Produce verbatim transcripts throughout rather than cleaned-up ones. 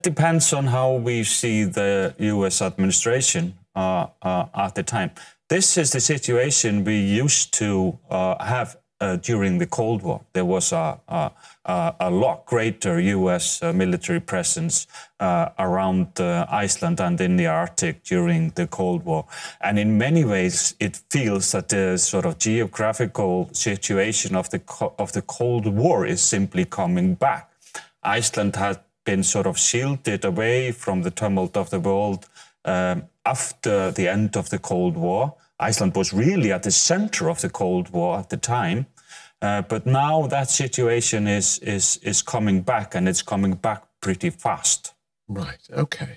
depends on how we see the U S administration uh, uh, at the time. This is the situation we used to uh, have uh, during the Cold War. There was a, a, a lot greater U S uh, military presence uh, around uh, Iceland and in the Arctic during the Cold War. And in many ways, it feels that the sort of geographical situation of the, of the Cold War is simply coming back. Iceland had been sort of shielded away from the tumult of the world um, after the end of the Cold War. Iceland was really at the center of the Cold War at the time. Uh, but now that situation is, is, is coming back, and it's coming back pretty fast. Right, okay.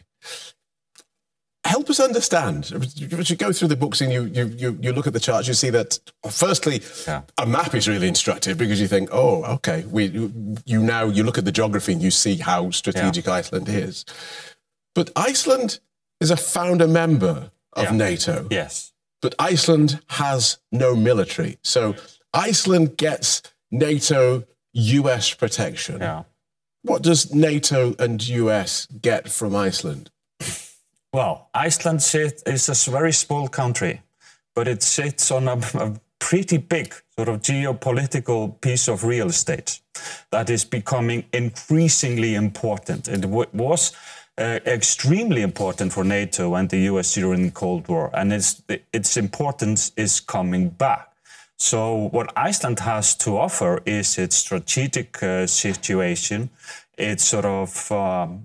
Help us understand. As you go through the books and you, you, you, you look at the charts, you see that, firstly, yeah. a map is really instructive because you think, oh, okay, we, you now, you look at the geography and you see how strategic yeah. Iceland is. But Iceland is a founder member of yeah. NATO. Yes. But Iceland has no military. So Iceland gets NATO U S protection. Yeah. What does NATO and U S get from Iceland? Well, Iceland sit, is a very small country, but it sits on a, a pretty big sort of geopolitical piece of real estate that is becoming increasingly important. It w was uh, extremely important for NATO and the U S during the Cold War, and its, its importance is coming back. So what Iceland has to offer is its strategic uh, situation, its sort of um,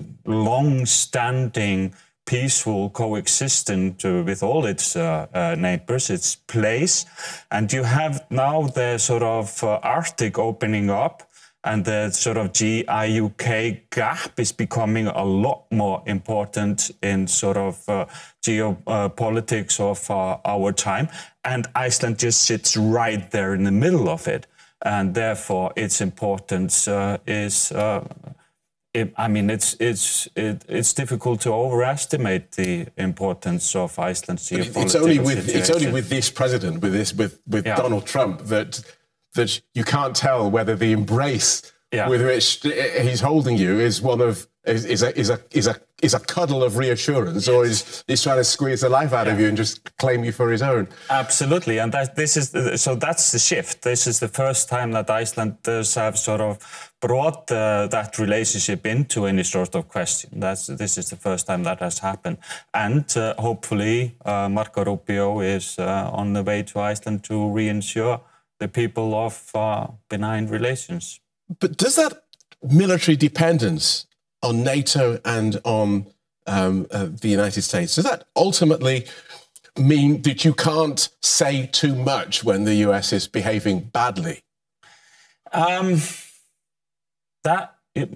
long-standing peaceful coexistence uh, with all its uh, uh, neighbors, its place. And you have now the sort of uh, Arctic opening up, and the sort of G I U K gap is becoming a lot more important in sort of uh, geopolitics uh, of uh, our time. And Iceland just sits right there in the middle of it. And therefore, its importance uh, is... Uh, It, I mean, it's it's it, it's difficult to overestimate the importance of Iceland's geopolitical it's only with situation. It's only with this president, with this with with yeah. Donald Trump, that that you can't tell whether the embrace yeah. with which he's holding you is one of is, is a is a is a is a cuddle of reassurance, yes. or is he's trying to squeeze the life out yeah. of you and just claim you for his own. Absolutely, and that this is the, so that's the shift. This is the first time that Icelanders have sort of brought uh, that relationship into any sort of question. That's this is the first time that has happened, and uh, hopefully uh, Marco Rubio is uh, on the way to Iceland to reinsure the people of uh, benign relations. But does that military dependence on NATO and on um, uh, the United States, does that ultimately mean that you can't say too much when the U S is behaving badly? Um, that it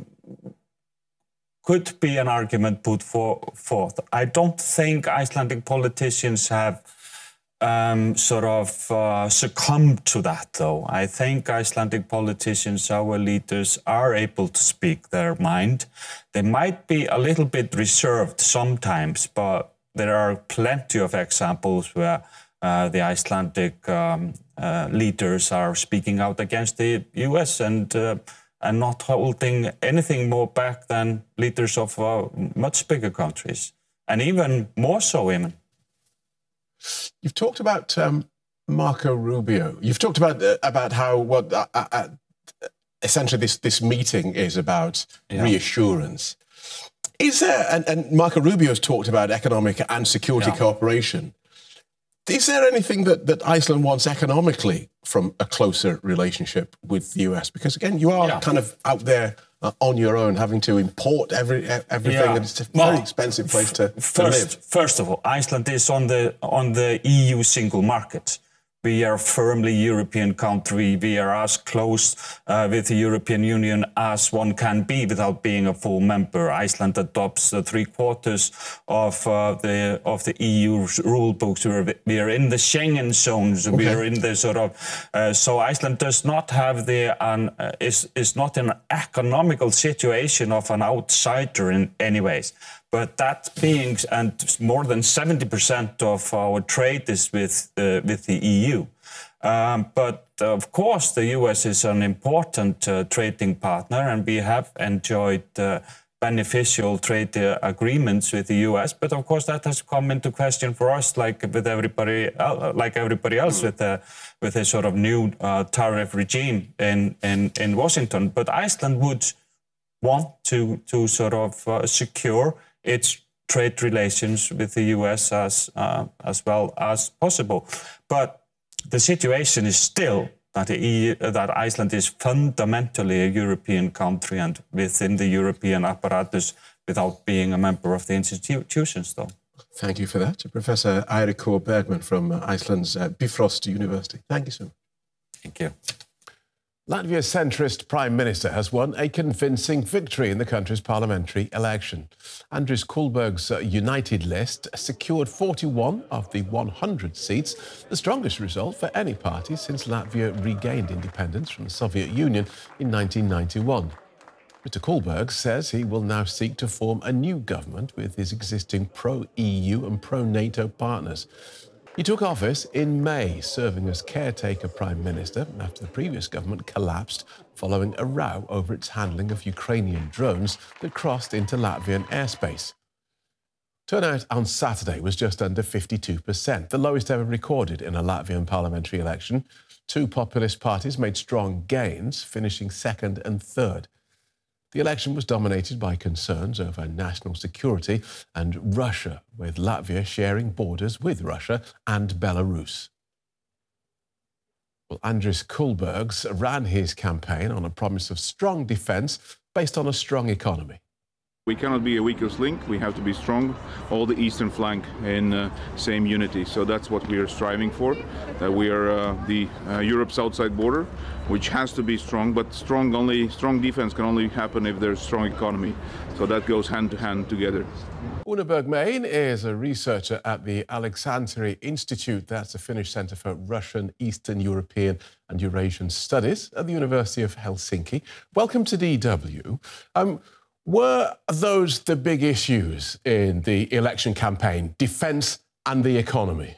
could be an argument put for, forth. I don't think Icelandic politicians have Um, sort of uh, succumb to that, though. I think Icelandic politicians, our leaders, are able to speak their mind. They might be a little bit reserved sometimes, but there are plenty of examples where uh, the Icelandic um, uh, leaders are speaking out against the U S and uh, and not holding anything more back than leaders of uh, much bigger countries, and even more so women. You've talked about um, Marco Rubio. You've talked about uh, about how what uh, uh, essentially this this meeting is about yeah. reassurance. Is there, and, and Marco Rubio's talked about economic and security yeah. cooperation. Is there anything that, that Iceland wants economically from a closer relationship with the U S? Because again, you are yeah. kind of out there uh, on your own, having to import every everything, yeah. and it's a very well, expensive place to, first, to live. First of all, Iceland is on the on the E U single market. We are firmly European country. We are as close uh, with the European Union as one can be without being a full member. Iceland adopts uh, three quarters of uh, the of the E U rule books. We're, we are in the Schengen zones. Okay. We are in the sort of uh, so Iceland does not have the um, uh, is is not in an economical situation of an outsider in any ways. But that being, and more than seventy percent of our trade is with uh, with the E U. Um, but of course, the U S is an important uh, trading partner, and we have enjoyed uh, beneficial trade uh, agreements with the U S. But of course, that has come into question for us, like with everybody, uh, like everybody else, with the with a sort of new uh, tariff regime in, in in Washington. But Iceland would want to to sort of uh, secure its trade relations with the U S as uh, as well as possible. But the situation is still that the E U, that Iceland is fundamentally a European country and within the European apparatus without being a member of the institutions, though. Thank you for that, Professor Eiríkur Bergmann from Iceland's uh, Bifrost University. Thank you so much. Thank you. Latvia's centrist Prime Minister has won a convincing victory in the country's parliamentary election. Andris Kulberg's United List secured forty-one of the one hundred seats, the strongest result for any party since Latvia regained independence from the Soviet Union in nineteen ninety-one. Mister Kulberg says he will now seek to form a new government with his existing pro-E U and pro-NATO partners. He took office in May, serving as caretaker Prime Minister after the previous government collapsed following a row over its handling of Ukrainian drones that crossed into Latvian airspace. Turnout on Saturday was just under fifty-two percent, the lowest ever recorded in a Latvian parliamentary election. Two populist parties made strong gains, finishing second and third. The election was dominated by concerns over national security and Russia, with Latvia sharing borders with Russia and Belarus. Well, Andris Kulbergs ran his campaign on a promise of strong defence based on a strong economy. We cannot be a weakest link. We have to be strong, all the eastern flank in uh, same unity. So that's what we are striving for. That we are uh, the uh, Europe's outside border, which has to be strong. But strong only strong defense can only happen if there's strong economy. So that goes hand to hand together. Una Bergman is a researcher at the Aleksanteri Institute. That's the Finnish Centre for Russian, Eastern European and Eurasian Studies at the University of Helsinki. Welcome to D W. Um, Were those the big issues in the election campaign, defence and the economy?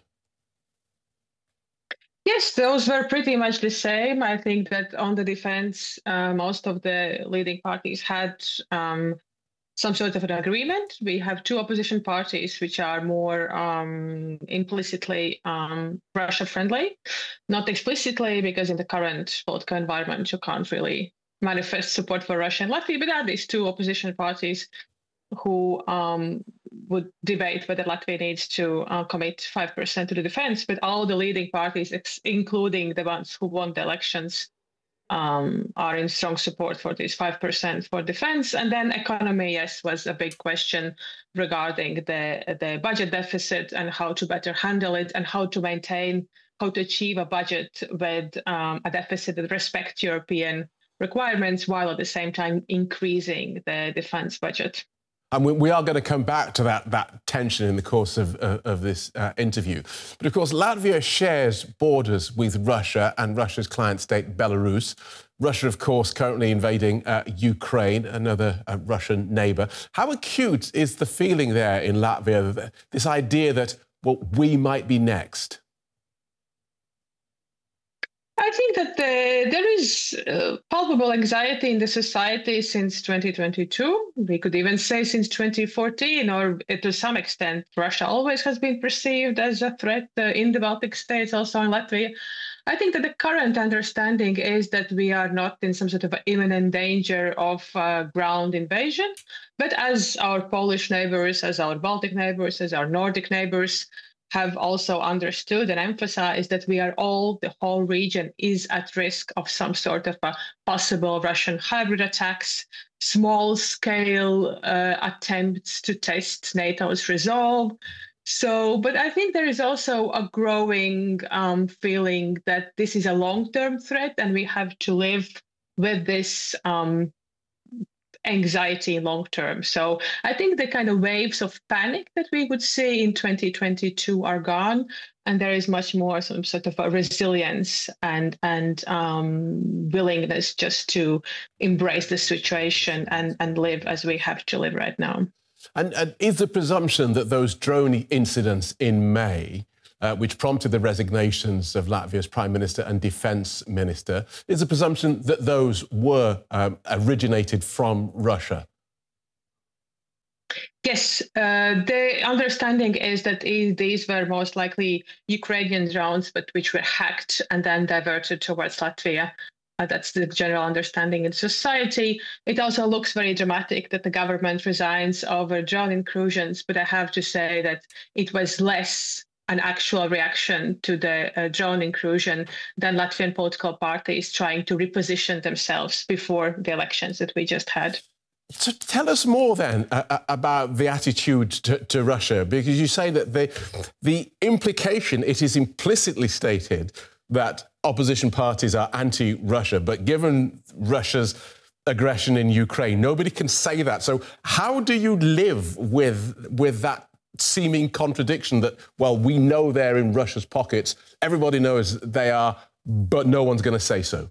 Yes, those were pretty much the same. I think that on the defence, uh, most of the leading parties had um, some sort of an agreement. We have two opposition parties which are more um, implicitly um, Russia-friendly, not explicitly, because in the current political environment you can't really manifest support for Russia and Latvia, but there are these two opposition parties who um, would debate whether Latvia needs to uh, commit five percent to the defense. But all the leading parties, ex including the ones who won the elections, um, are in strong support for this five percent for defense. And then economy, yes, was a big question regarding the, the budget deficit and how to better handle it and how to maintain, how to achieve a budget with um, a deficit that respects European requirements while at the same time increasing the defense budget. And we, we are going to come back to that, that tension in the course of, uh, of this uh, interview. But of course, Latvia shares borders with Russia and Russia's client state, Belarus. Russia, of course, currently invading uh, Ukraine, another uh, Russian neighbour. How acute is the feeling there in Latvia, this idea that, well, we might be next? I think that the, there is uh, palpable anxiety in the society since twenty twenty-two. We could even say since twenty fourteen, or to some extent, Russia always has been perceived as a threat uh, in the Baltic states, also in Latvia. I think that the current understanding is that we are not in some sort of imminent danger of uh, ground invasion, but as our Polish neighbors, as our Baltic neighbors, as our Nordic neighbors, have also understood and emphasized that we are all, the whole region is at risk of some sort of a possible Russian hybrid attacks, small scale uh, attempts to test NATO's resolve. So, but I think there is also a growing um, feeling that this is a long-term threat and we have to live with this um, anxiety long term. So I think the kind of waves of panic that we would see in twenty twenty-two are gone, and there is much more some sort of a resilience and and um, willingness just to embrace the situation and and live as we have to live right now. And, and is the presumption that those drone incidents in May, uh, which prompted the resignations of Latvia's Prime Minister and Defence Minister, is the presumption that those were um, originated from Russia? Yes, uh, the understanding is that these were most likely Ukrainian drones, but which were hacked and then diverted towards Latvia. Uh, that's the general understanding in society. It also looks very dramatic that the government resigns over drone incursions, but I have to say that it was less an actual reaction to the uh, drone incursion than Latvian political parties trying to reposition themselves before the elections that we just had. So tell us more then uh, about the attitude to, to Russia, because you say that the, the implication, it is implicitly stated that opposition parties are anti-Russia, but given Russia's aggression in Ukraine, nobody can say that. So how do you live with, with that seeming contradiction that, well, we know they're in Russia's pockets, everybody knows they are, but no one's going to say so?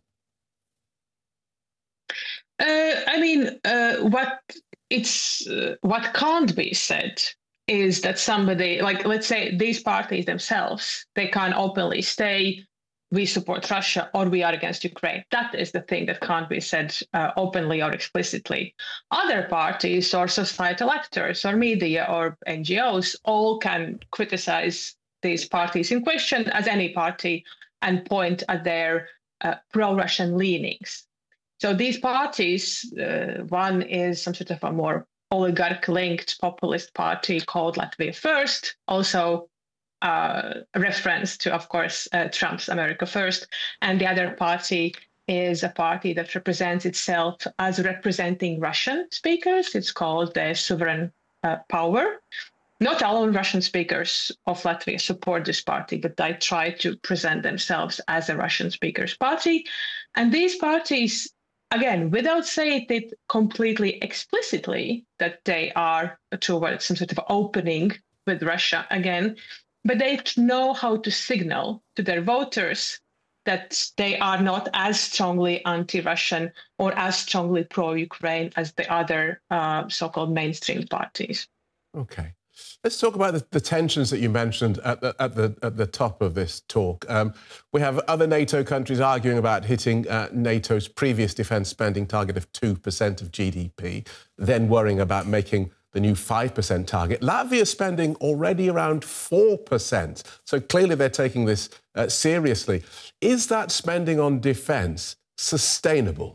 Uh, I mean, uh, what it's uh, what can't be said is that somebody, like, let's say these parties themselves, they can't openly say we support Russia or we are against Ukraine. That is the thing that can't be said uh, openly or explicitly. Other parties or societal actors or media or N G Os all can criticize these parties in question as any party and point at their uh, pro-Russian leanings. So these parties, uh, one is some sort of a more oligarch-linked populist party called Latvia First, also uh, a reference to, of course, uh, Trump's America First. And the other party is a party that represents itself as representing Russian speakers. It's called the Sovereign uh, Power. Not all Russian speakers of Latvia support this party, but they try to present themselves as a Russian speakers party. And these parties, again, without saying it completely explicitly that they are towards some sort of opening with Russia again, but they know how to signal to their voters that they are not as strongly anti-Russian or as strongly pro-Ukraine as the other uh, so-called mainstream parties. Okay. Let's talk about the, the tensions that you mentioned at the, at the, at the top of this talk. Um, we have other NATO countries arguing about hitting uh, NATO's previous defence spending target of two percent of G D P, then worrying about making the new five percent target. Latvia spending already around four percent. So clearly they're taking this uh, seriously. Is that spending on defence sustainable?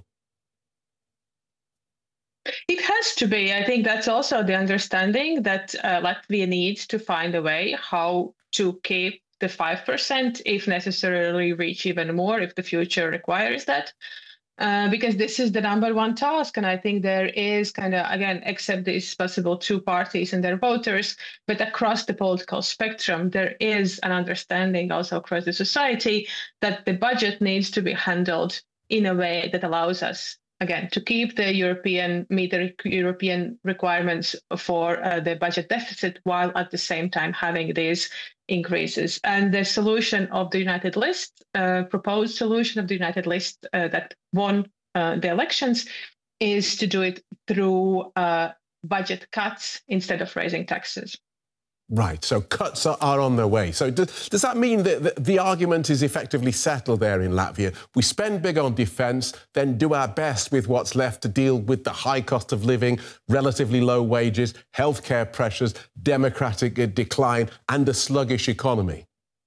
It has to be. I think that's also the understanding that uh, Latvia needs to find a way how to keep the five percent, if necessarily reach even more, if the future requires that. Uh, because this is the number one task. And I think there is kind of, again, except these possible two parties and their voters, but across the political spectrum, there is an understanding also across the society that the budget needs to be handled in a way that allows us, again, to keep the European, meet the European requirements for uh, the budget deficit while at the same time having these increases. And the solution of the United List, uh, proposed solution of the United List uh, that won uh, the elections, is to do it through uh, budget cuts instead of raising taxes. Right, so cuts are, are on their way. So does, does that mean that the, the argument is effectively settled there in Latvia? We spend big on defence, then do our best with what's left to deal with the high cost of living, relatively low wages, healthcare pressures, democratic decline and a sluggish economy?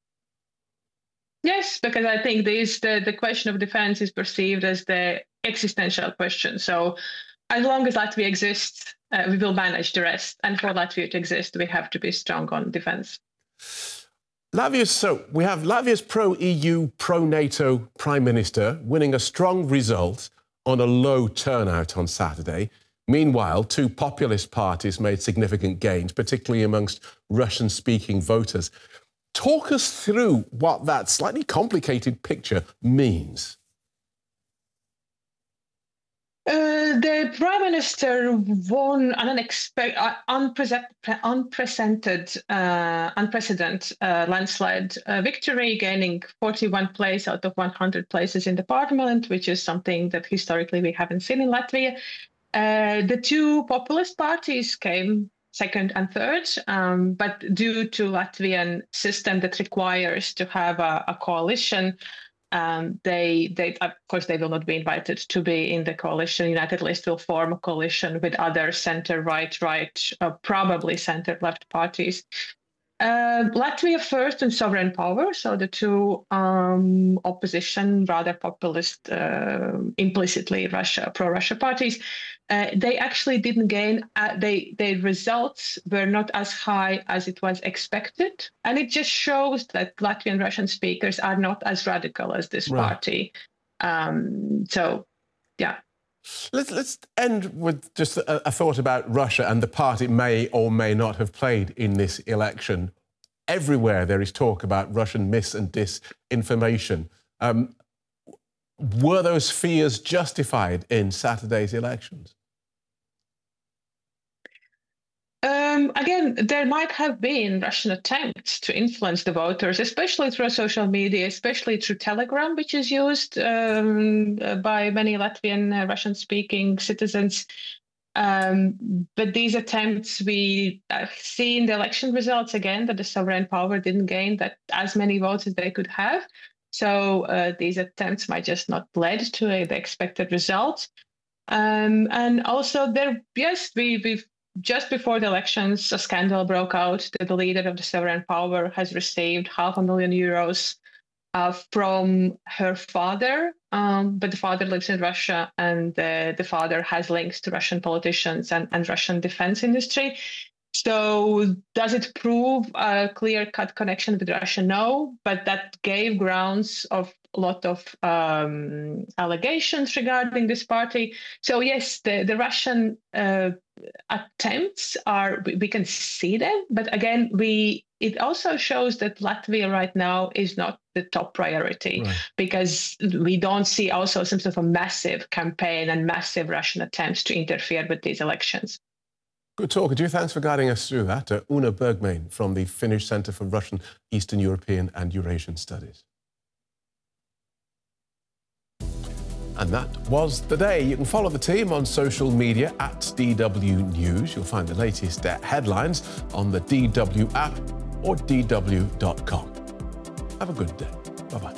Yes, because I think this, the, the question of defence is perceived as the existential question. So as long as Latvia exists, Uh, we will manage the rest. And for Latvia to exist, we have to be strong on defence. Latvia, so we have Latvia's pro-E U, pro-NATO Prime Minister winning a strong result on a low turnout on Saturday. Meanwhile, two populist parties made significant gains, particularly amongst Russian-speaking voters. Talk us through what that slightly complicated picture means. Uh, the Prime Minister won an unexpected, uh, unprecedented, uh, unprecedented uh, landslide uh, victory, gaining forty-one places out of one hundred places in the parliament, which is something that historically we haven't seen in Latvia. Uh, the two populist parties came second and third, um, but due to Latvian system that requires to have a, a coalition, Um, they, they, of course, they will not be invited to be in the coalition. United List will form a coalition with other center-right, right, uh, probably center-left parties. Uh, Latvia First and Sovereign Power, so the two um, opposition, rather populist, uh, implicitly Russia, pro-Russia parties, uh, they actually didn't gain. Uh, they their results were not as high as it was expected, and it just shows that Latvian Russian speakers are not as radical as this right. party. Um, so, yeah. Let's, let's end with just a, a thought about Russia and the part it may or may not have played in this election. Everywhere there is talk about Russian mis- and disinformation. Um, were those fears justified in Saturday's elections? Um, again, there might have been Russian attempts to influence the voters, especially through social media, especially through Telegram, which is used um, by many Latvian uh, Russian-speaking citizens. Um, but these attempts, we uh, see in the election results again that the Sovereign Power didn't gain that as many votes as they could have. So uh, these attempts might just not lead to uh, the expected results. Um, and also there, yes, we, we've just before the elections, a scandal broke out that the leader of the Sovereign Power has received half a million euros uh, from her father. Um, but the father lives in Russia, and uh, the father has links to Russian politicians and, and Russian defense industry. So does it prove a clear-cut connection with Russia? No, but that gave grounds of a lot of um, allegations regarding this party. So yes, the, the Russian uh, attempts are, we can see them, but again, we it also shows that Latvia right now is not the top priority, right. because we don't see also some sort of a massive campaign and massive Russian attempts to interfere with these elections. Good talk, Adu. Thanks for guiding us through that. Uh, Una Bergmain from the Finnish Centre for Russian, Eastern European and Eurasian Studies. And that was the day. You can follow the team on social media at D W News. You'll find the latest uh, headlines on the D W app or D W dot com. Have a good day. Bye-bye.